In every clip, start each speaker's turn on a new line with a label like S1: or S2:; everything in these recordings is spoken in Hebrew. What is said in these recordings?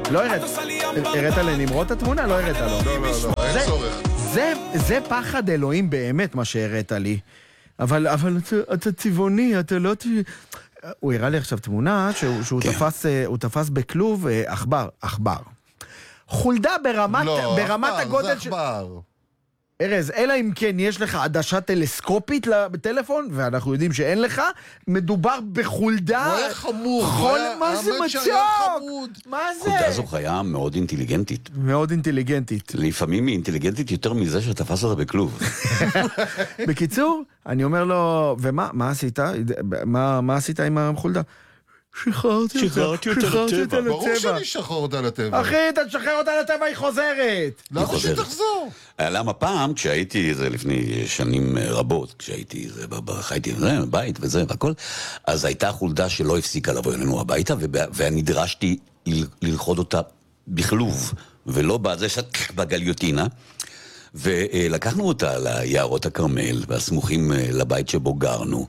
S1: לא הראת. הראת לנמרוד את התמונה? לא הראת לו.
S2: לא, אין צורך.
S1: זה פחד אלוהים באמת מה שהראת לי. אבל אתה צבעוני, אתה לא... הוא הראה לי עכשיו תמונה שהוא תפס בכלוב עכבר. חולדה ברמת הגודל...
S2: לא, זה עכבר.
S1: ארז, אלא אם כן יש לך עדשה טלסקופית בטלפון, ואנחנו יודעים שאין לך, מדובר בחולדה...
S2: הוא היה חמוד.
S1: מה זה מצוק? מה זה?
S3: חולדה זו חיה מאוד אינטליגנטית.
S1: מאוד אינטליגנטית.
S3: לפעמים היא אינטליגנטית יותר מזה שתפס אותה בכלוב.
S1: בקיצור, אני אומר לו, ומה עשית? מה עשית עם החולדה? שחררתי אותה לטבע.
S2: ברור שאני שחרר אותה לטבע.
S1: אחי, אתה תשחרר אותה לטבע, היא חוזרת.
S2: למה שתחזור?
S3: למה פעם, כשהייתי, זה לפני שנים רבות, כשהייתי, חייתי בבית וזה והכל, אז הייתה חולדה שלא הפסיקה לבוא אלינו הביתה, ונדרשתי ללכוד אותה בכלוב, ולא בגליוטינה, ולקחנו אותה ליערות הכרמל, והסמוכים לבית שבו גרנו.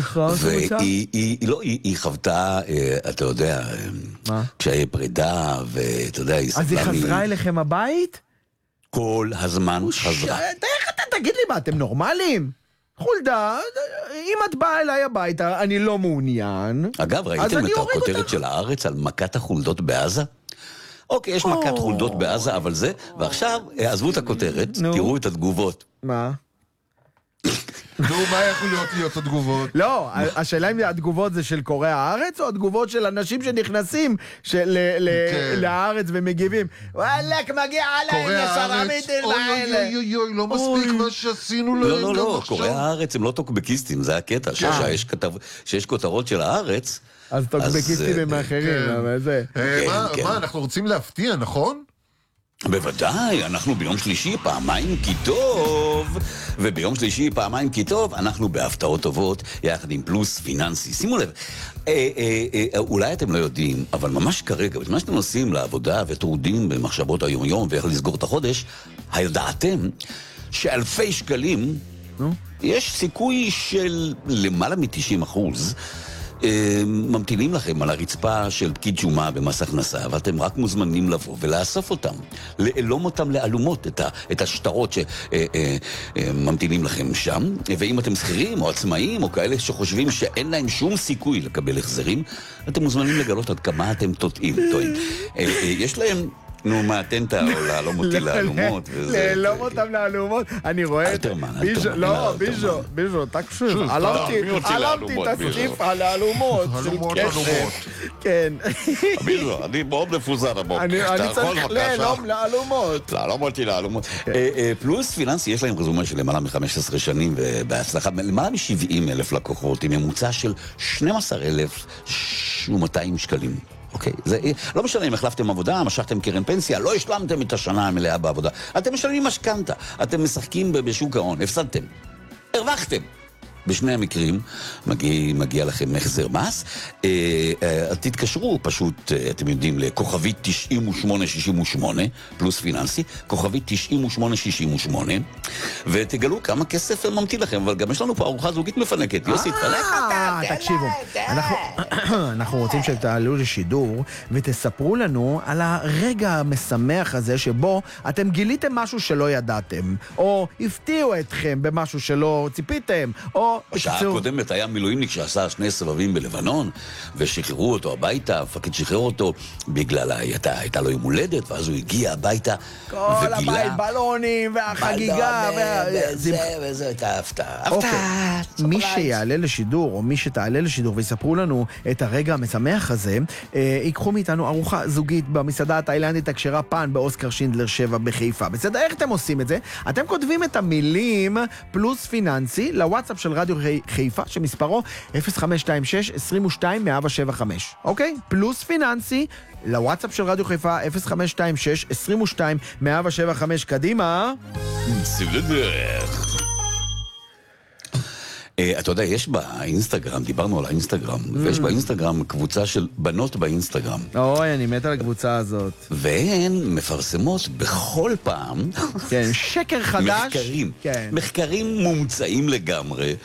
S3: והיא חוותה, אתה יודע, קשיי פרידה, ואתה יודע, היא
S1: אז היא חזרה אליכם הבית?
S3: כל הזמן חזרה.
S1: תגיד לי מה, אתם נורמליים? חולדה, אם את באה אליי הביתה, אני לא מעוניין.
S3: אגב, ראיתם את הכותרת של הארץ על מכת החולדות בעזה? אוקיי, יש מכת חולדות בעזה, אבל זה, ועכשיו, עזבו את הכותרת, תראו את התגובות.
S1: מה?
S2: נו, מה יכולות להיות התגובות?
S1: לא, השאלה אם התגובות זה של קוראי הארץ, או התגובות של אנשים שנכנסים לארץ ומגיבים. וואלק, מגיע עליי לשרמידים האלה.
S2: אוי, לא מספיק מה שעשינו להם.
S3: לא, קוראי הארץ הם לא טוקבקיסטים, זה הקטע, שיש כותרות של הארץ.
S1: אז טוקבקיסטים הם אחרים, אבל זה...
S2: מה, אנחנו רוצים להפתיע, נכון?
S3: בוודאי, אנחנו ביום שלישי פעמיים כי טוב, וביום שלישי פעמיים כי טוב, אנחנו בהפתעות טובות, יחד עם פלוס פיננסי. שימו לב, אולי אתם לא יודעים, אבל ממש כרגע, בזמן שאתם נוסעים לעבודה וטרודים במחשבות היום-יום ואיך לסגור את החודש, הידעתם שאלפי שקלים, יש סיכוי של למעלה מ-90%, ממתינים לכם על הרצפה של פקיד שומה במס הכנסה, ואתם רק מוזמנים לבוא ולאסוף אותם, לאלום אותם לאלומות, את השטרות שממתינים לכם שם, ואם אתם שכירים או עצמאים או כאלה שחושבים שאין להם שום סיכוי לקבל החזרים, אתם מוזמנים לגלות עד כמה אתם טועים. יש להם... נו, מה, תנתה או להלום אותי לאלומות וזה...
S1: להלום אותם לאלומות? אני רואה...
S3: אלתרמן.
S1: לא, ביז'ו, תקשיב. עלמתי את הסעיף על האלומות.
S2: אלומות.
S1: כן.
S3: ביז'ו, אני מאוד מפוזר הבוקר.
S1: אני צריך להלום לאלומות.
S3: להלום אותי לאלומות. פלוס פיננסי, יש להם רזומה של למעלה מ-15 שנים, ובהצלחה, למעלה מ-70,000 לקוחות, עם ממוצע של 12,200 שקלים. אוקיי, זה לא משנה אם החלפתם עבודה, משכתם קרן פנסיה, לא השלמתם את השנה המלאה בעבודה. אתם משלמים משכנתה, אתם משחקים בשוק ההון, הפסדתם, הרווחתם. בשני המקרים מגיע לכם החזר מס. תתקשרו פשוט, אתם יודעים, לכוכבית 9868 פלוס פיננסי, כוכבית 9868, ותגלו כמה כסף ממתין לכם. אבל גם יש לנו פה ארוחה זוגית מפנקת. יוסי, תפנק אותה.
S1: תקשיבו, אנחנו רוצים שתעלו לשידור ותספרו לנו על הרגע המשמח הזה שבו אתם גיליתם משהו שלא ידעתם, או הפתיעו אתכם במשהו שלא ציפיתם, או
S3: בשעה הקודמת היה מילואימניק שעשה 2 סבבים בלבנון, ושחררו אותו הביתה, המפקד שחרר אותו בגלל הייתה לו יום הולדת, ואז הוא הגיע הביתה
S1: כל הבית, בלונים והחגיגה
S3: וזה הייתה הפתעה.
S1: מי שיעלה לשידור, או מי שתעלה לשידור ויספרו לנו את הרגע המשמח הזה, ייקחו מאיתנו ארוחה זוגית במסעדה התאילנדית הכשרה פן באוסקר שינדלר 7 בחיפה. בסדר, איך אתם עושים את זה? אתם כותבים את המילים פלוס פיננסי לוואטסאפ של רדיו חיפה, שמספרו 0526-22-175. אוקיי? פלוס פיננסי לוואטסאפ של רדיו חיפה 0526-22-175. קדימה.
S3: צאו לדרך. אתה יודע, יש באינסטגרם, דיברנו על האינסטגרם, ויש באינסטגרם קבוצה של בנות באינסטגרם.
S1: אוי, אני מת על הקבוצה הזאת.
S3: והן מפרסמות בכל פעם...
S1: כן, שקר חדש.
S3: מחקרים. כן. מחקרים מומצאים לגמרי,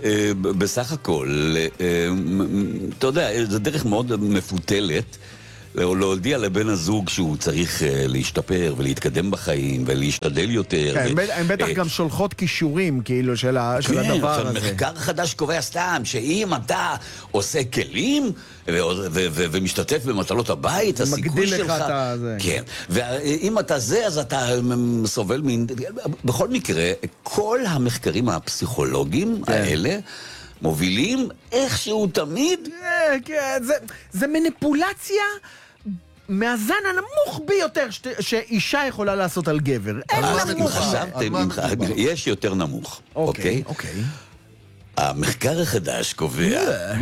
S3: שבסך הכל, אתה יודע, זו דרך מאוד מפותלת, להודיע לבן הזוג שהוא צריך להשתפר ולהתקדם בחיים ולהשתדל יותר.
S1: הן בטח גם שולחות קישורים כאילו של הדבר הזה.
S3: מחקר חדש קובע סתם שאם אתה עושה כלים ומשתתף במטלות הבית, הסיכוי שלך...
S1: מגדיל לך את זה.
S3: כן, ואם אתה זה, אז אתה סובל בכל מקרה, כל המחקרים הפסיכולוגיים האלה מובילים איכשהו תמיד...
S1: כן, זה מניפולציה מהזן הנמוך ביותר שאישה יכולה לעשות על גבר.
S3: אם חשבתם, יש יותר נמוך.
S1: אוקיי.
S3: המחקר החדש קובע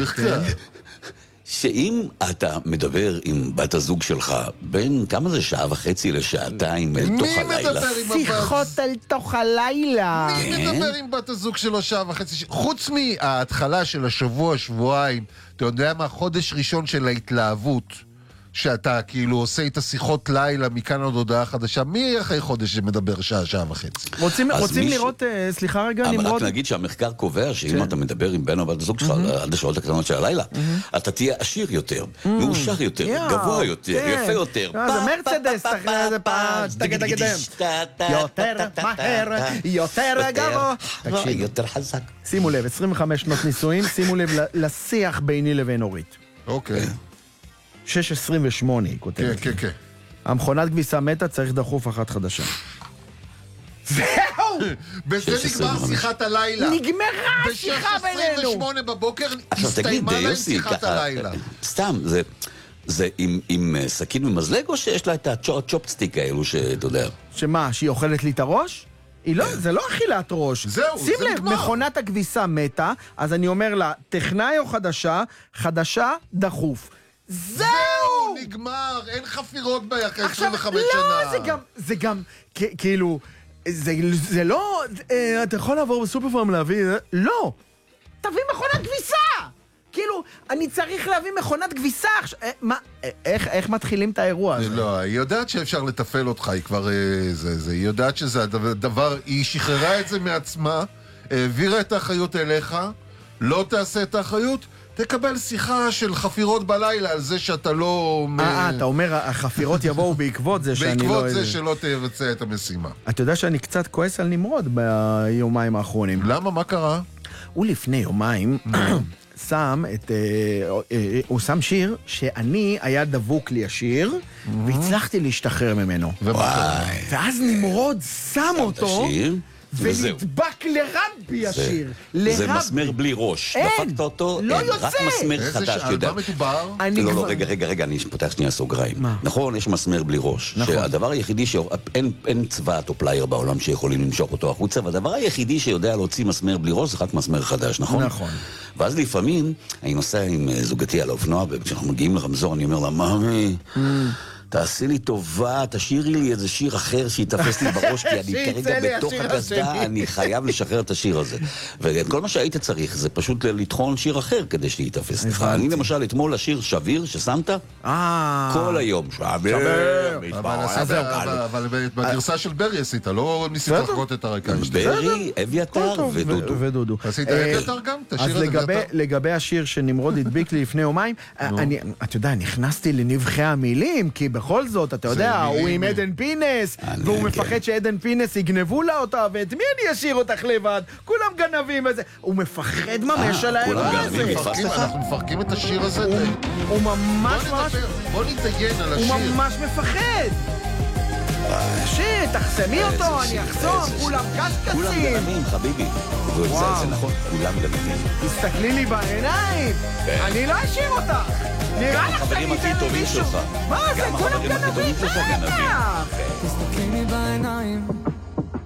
S3: שאם אתה מדבר עם בת הזוג שלך בין כמה זה 1.5 לשעתיים אל תוך הלילה.
S1: שיחות אל תוך הלילה.
S2: מי מדבר עם בת הזוג שלו 1.5 שעה? חוץ מההתחלה של השבוע, שבועיים, אתה יודע מה? חודש ראשון של ההתלהבות, שאתה כאילו עושה את השיחות לילה מכאן עוד הודעה חדשה, מי אחרי חודש שמדבר שעה וחצי?
S1: רוצים לראות, סליחה רגע,
S3: אבל
S1: נמרוד?
S3: רק נגיד שהמחקר קובע שאם אתה מדבר עם בן או בת הזוג שלך עד השעות הקטנות של הלילה, אתה תהיה עשיר יותר, מאושר יותר, גבוה יותר, יפה יותר.
S1: זה מרצדס, יותר מהר, יותר גבוה.
S3: יותר חזק.
S1: שימו לב, 25 שנות נישואים, שימו לב לשיח ביני לבין אורית.
S2: אוקיי.
S1: 6:28 היא כותבת.
S2: כן.
S1: המכונת כביסה מתה, צריך דחוף אחת חדשה. זהו!
S2: בזה נגמר שיחת הלילה.
S1: נגמרה שיחה בינינו.
S2: ב-6:28 בבוקר
S3: עכשיו
S2: הסתיימה
S3: תגיד,
S2: להם
S3: יוסי,
S2: שיחת הלילה.
S3: סתם, זה עם סכין ומזלג או שיש לה את הצ'ופסטיק האלו שאתה יודע?
S1: שמה, שהיא אוכלת לי את הראש? זה לא אכילת ראש.
S2: זהו, זה
S1: שים לב,
S2: נגמר.
S1: מכונת הכביסה מתה, אז אני אומר לה, טכנאי או חדשה, דחוף. זהו!
S2: נגמר, אין חפירות אחרי
S1: עכשיו,
S2: 25 שנה.
S1: לא, זה גם, כאילו, זה לא, אתה יכול לעבור בסופרפארם להביא, לא, תביא מכונת כביסה! כאילו, אני צריך להביא מכונת כביסה. איך מתחילים את האירוע הזה?
S2: לא, היא יודעת שאפשר לטפל אותך, היא כבר, היא יודעת שזה הדבר, היא שחררה את זה מעצמה, העבירה את האחריות אליך, לא תעשה את האחריות, תקבל שיחה של חפירות בלילה על זה שאתה לא...
S1: אתה אומר, החפירות יבואו בעקבות זה שאני לא...
S2: בעקבות זה שלא תבצע את המשימה.
S1: אתה יודע שאני קצת כועס על נמרוד ביומיים האחרונים.
S2: למה? מה קרה?
S1: הוא לפני יומיים הוא שם שיר שאני היה דבוק לי השיר, והצלחתי להשתחרר ממנו. ואז נמרוד שם אותו, ונדבק לרבי השיר.
S3: זה מסמר בלי ראש. דפקת אותו, רק מסמר חדש.
S2: על מה מדובר?
S3: לא, רגע, אני פותח שנייה סוגריים. נכון, יש מסמר בלי ראש. שהדבר היחידי אין צבעת או פלייר בעולם שיכולים למשוך אותו החוצה, והדבר היחידי שיודע להוציא מסמר בלי ראש זה רק מסמר חדש, נכון?
S1: נכון.
S3: ואז לפעמים אני נוסע עם זוגתי על האופנוע, וכשאנחנו מגיעים לרמזור אני אומר לה, מאמי, תעשי לי טובה, תשאירי לי איזה שיר אחר שיתפס לי בראש, כי אני כרגע בתוך הקסדה, אני חייב לשחרר את השיר הזה. וכל מה שהיית צריך זה פשוט לטחון שיר אחר כדי שיתפס לך. אני למשל אתמול השיר שביר ששמת, כל היום, שביר,
S2: אבל בגרסה של ברי עשית, לא ניסית לחכות את הרקע.
S3: ברי, אביתר ודודו.
S2: עשית אביתר גם?
S1: אז לגבי השיר שנמרוד הדביק לי לפני יומיים, אתה יודע, נכנסתי לנבחי המילים, כי בכל זאת, אתה יודע, הוא עם עדן פינס, והוא מפחד שעדן פינס יגנבו לה אותה, ואת מי אני אשאיר אותך לבד? כולם גנבים וזה. הוא מפחד ממש על האירוע הזה.
S2: אנחנו מפרקים את השיר הזה.
S1: הוא ממש ממש...
S2: בוא נתדיין על השיר.
S1: הוא ממש מפחד. שיט, תחסמי אותו, אני אחסום, כולם קשקשים.
S3: כולם גנבים, חביבי. זה נכון, כולם גנבים.
S1: תסתכלי לי בעיניים, אני לא אשאיר אותך. נראה לך שאני אתן למישהו. מה זה, כולם גנבים?
S3: תסתכלי
S4: לי בעיניים